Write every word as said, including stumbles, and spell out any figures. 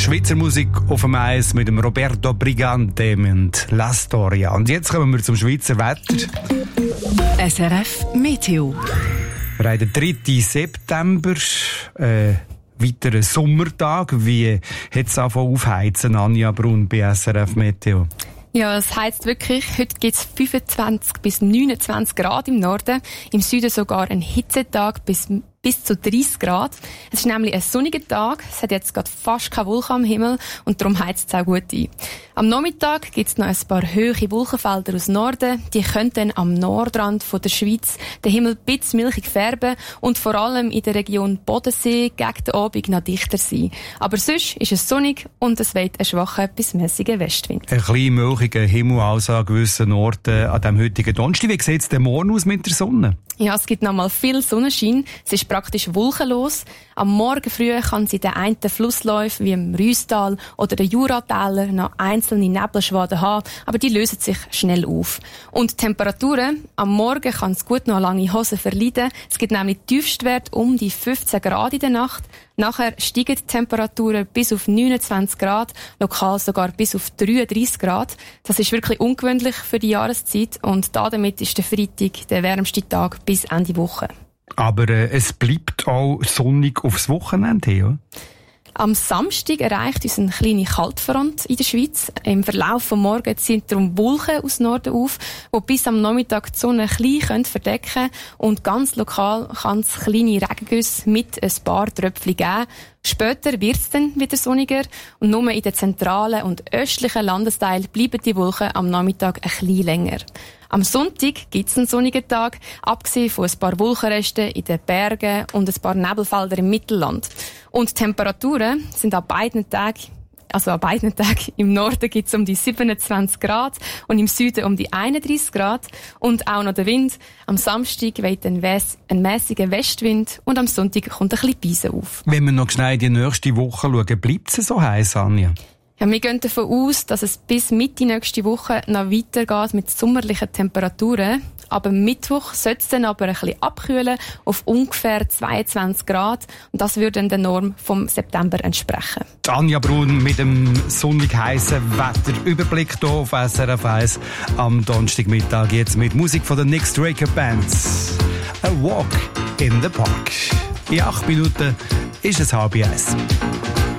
Schweizer Musik auf dem Eis mit dem Roberto Brigante und La Storia. Und jetzt kommen wir zum Schweizer Wetter. S R F Meteo. Wir haben den dritten September, äh, weiteren Sommertag. Wie hat es angefangen aufheizen, Anja Brun bei S R F Meteo? Ja, es heisst wirklich, heute gibt es fünfundzwanzig bis neunundzwanzig Grad im Norden, im Süden sogar ein Hitzetag bis, bis zu dreißig Grad. Es ist nämlich ein sonniger Tag, es hat jetzt gerade fast keine Wolken am Himmel und darum heizt es auch gut ein. Am Nachmittag gibt es noch ein paar hohe Wolkenfelder aus Norden, die könnten am Nordrand von der Schweiz den Himmel ein bisschen milchig färben und vor allem in der Region Bodensee gegen den Abend noch dichter sein. Aber sonst ist es sonnig und es weht ein schwacher bis mäßiger Westwind. Ein klein milchiger Himmel also an gewissen Orten an diesem heutigen Donnerstag. Wie sieht es denn morgen aus mit der Sonne? Ja, es gibt noch mal viel Sonnenschein. Es ist praktisch wolkenlos. Am Morgen früh kann es in den einen Flussläufen wie im Rüstal oder den Juratäler noch einzelne Nebelschwaden haben, aber die lösen sich schnell auf. Und die Temperaturen, am Morgen kann es gut noch eine lange Hose verleiden. Es gibt nämlich Tiefstwert um die fünfzehn Grad in der Nacht. Nachher steigen die Temperaturen bis auf neunundzwanzig Grad, lokal sogar bis auf dreiunddreissig Grad. Das ist wirklich ungewöhnlich für die Jahreszeit und damit ist der Freitag der wärmste Tag bis Ende Woche. Aber äh, es bleibt auch sonnig aufs Wochenende, ja? Am Samstag erreicht uns eine kleine Kaltfront in der Schweiz. Im Verlauf des Morgens ziehen darum Wolken aus Norden auf, die bis am Nachmittag die Sonne klein verdecken können. Und ganz lokal kann es kleine Regengüsse mit ein paar Tröpfchen geben. Später wird es dann wieder sonniger und nur in den zentralen und östlichen Landesteilen bleiben die Wolken am Nachmittag ein bisschen länger. Am Sonntag gibt es einen sonnigen Tag, abgesehen von ein paar Wolkenresten in den Bergen und ein paar Nebelfelder im Mittelland. Und die Temperaturen sind an beiden Tagen, also an beiden Tagen, im Norden gibt es um die siebenundzwanzig Grad und im Süden um die einunddreissig Grad. Und auch noch der Wind. Am Samstag weht ein, ein mäßiger Westwind und am Sonntag kommt ein bisschen Beise auf. Wenn wir noch schnell in die nächste Woche schauen, bleibt es so heiß, Anja? Ja, wir gehen davon aus, dass es bis Mitte nächste Woche noch weitergeht mit sommerlichen Temperaturen. Aber am Mittwoch sollte es dann aber ein bisschen abkühlen auf ungefähr zweiundzwanzig Grad. Und das würde dann der Norm vom September entsprechen. Die Anja Brun mit dem sonnig heißen Wetterüberblick hier auf S R F eins am Donnerstagmittag. Jetzt mit Musik von den Nick Straker Bands. A Walk in the Park. In acht Minuten ist es halb eins.